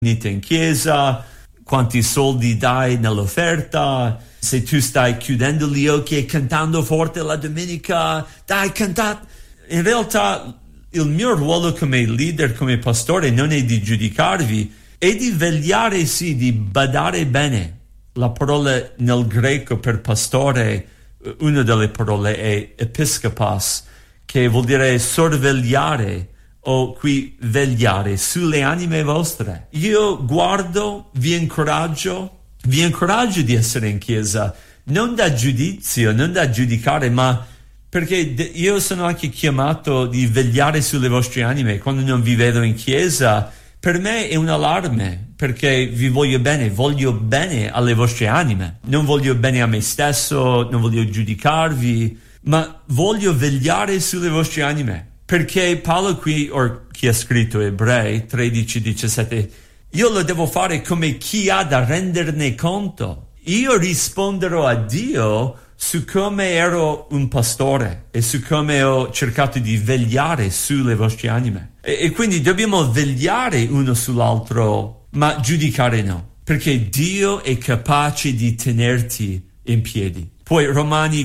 venite in chiesa, quanti soldi dai nell'offerta, se tu stai chiudendo gli occhi e cantando forte la domenica, dai, cantate. In realtà il mio ruolo come leader, come pastore, non è di giudicarvi, è di vegliare, sì, di badare bene. La parola nel greco per pastore, una delle parole è episkopos, che vuol dire sorvegliare o qui vegliare sulle anime vostre. Io guardo, vi incoraggio di essere in chiesa, non da giudizio, non da giudicare, ma perché io sono anche chiamato di vegliare sulle vostre anime. Quando non vi vedo in chiesa, per me è un allarme, perché vi voglio bene alle vostre anime. Non voglio bene a me stesso, non voglio giudicarvi, ma voglio vegliare sulle vostre anime. Perché Paolo qui, o chi ha scritto Ebrei 13:17, io lo devo fare come chi ha da renderne conto. Io risponderò a Dio su come ero un pastore e su come ho cercato di vegliare sulle vostre anime. E quindi dobbiamo vegliare uno sull'altro, ma giudicare no, perché Dio è capace di tenerti in piedi. Poi Romani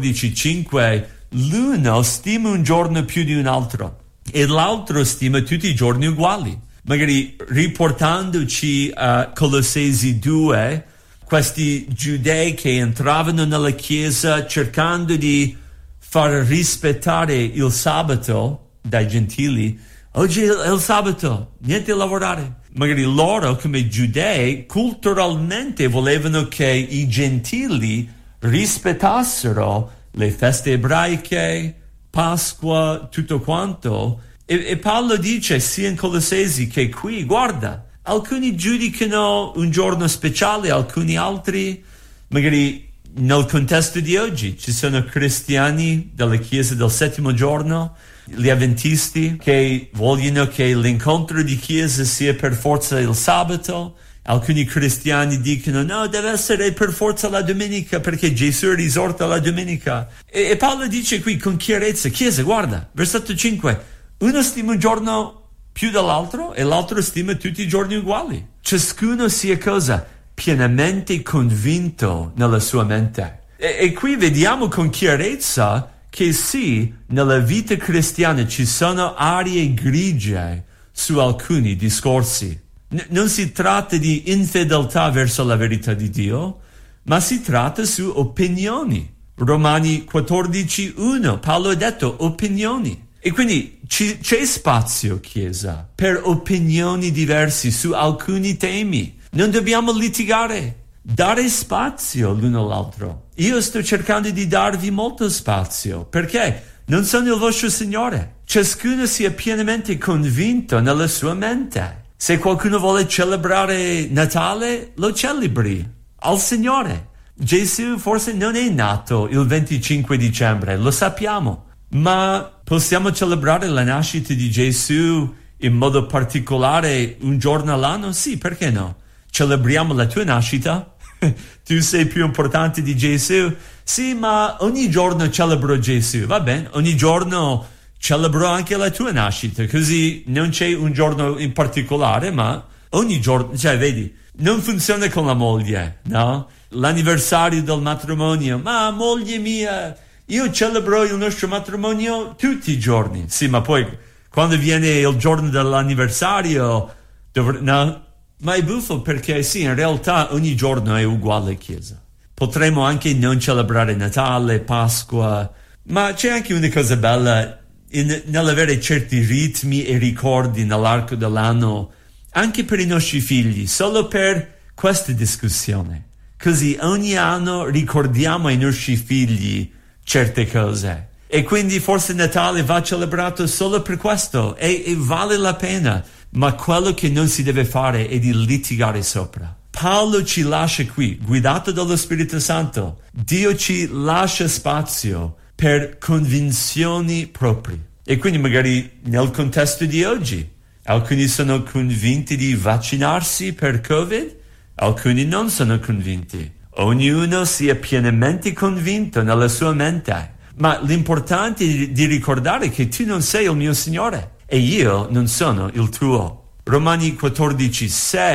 14:5, l'uno stima un giorno più di un altro e l'altro stima tutti i giorni uguali. Magari riportandoci a Colossesi 2, questi giudei che entravano nella chiesa cercando di far rispettare il sabato dai gentili. Oggi è il sabato, niente a lavorare. Magari loro come giudei culturalmente volevano che i gentili rispettassero le feste ebraiche, Pasqua, tutto quanto. E Paolo dice sia in Colossesi che qui, guarda, alcuni giudicano un giorno speciale, alcuni altri. Magari nel contesto di oggi ci sono cristiani della chiesa del settimo giorno, gli avventisti, che vogliono che l'incontro di chiesa sia per forza il sabato. Alcuni cristiani dicono no, deve essere per forza la domenica perché Gesù è risorto la domenica. E Paolo dice qui con chiarezza, chiesa, guarda, versetto 5, uno stima un giorno più dell'altro e l'altro stima tutti i giorni uguali. Ciascuno sia cosa? Pienamente convinto nella sua mente. E qui vediamo con chiarezza che sì, nella vita cristiana ci sono aree grigie su alcuni discorsi. Non si tratta di infedeltà verso la verità di Dio, ma si tratta su opinioni. Romani 14:1, Paolo ha detto opinioni. E quindi c'è spazio, Chiesa, per opinioni diverse su alcuni temi. Non dobbiamo litigare, dare spazio l'uno all'altro. Io sto cercando di darvi molto spazio, perché non sono il vostro Signore. Ciascuno sia pienamente convinto nella sua mente. Se qualcuno vuole celebrare Natale, lo celebri al Signore. Gesù forse non è nato il 25 dicembre, lo sappiamo. Ma possiamo celebrare la nascita di Gesù in modo particolare un giorno all'anno? Sì, perché no? Celebriamo la tua nascita? Tu sei più importante di Gesù? Sì, ma ogni giorno celebro Gesù. Va bene, ogni giorno celebro anche la tua nascita, così non c'è un giorno in particolare, ma ogni giorno, cioè vedi, non funziona con la moglie, no? L'anniversario del matrimonio, ma moglie mia, io celebro il nostro matrimonio tutti i giorni. Sì, ma poi quando viene il giorno dell'anniversario, no? Ma è buffo perché sì, in realtà ogni giorno è uguale Chiesa. Potremmo anche non celebrare Natale, Pasqua, ma c'è anche una cosa bella nell'avere certi ritmi e ricordi nell'arco dell'anno, anche per i nostri figli, solo per questa discussione. Così ogni anno ricordiamo ai nostri figli certe cose. E quindi forse Natale va celebrato solo per questo e vale la pena. Ma quello che non si deve fare è di litigare sopra. Paolo ci lascia qui, guidato dallo Spirito Santo. Dio ci lascia spazio per convinzioni proprie. E quindi magari nel contesto di oggi, alcuni sono convinti di vaccinarsi per Covid, alcuni non sono convinti. Ognuno sia pienamente convinto nella sua mente. Ma l'importante è di ricordare che tu non sei il mio Signore e io non sono il tuo. Romani 14,6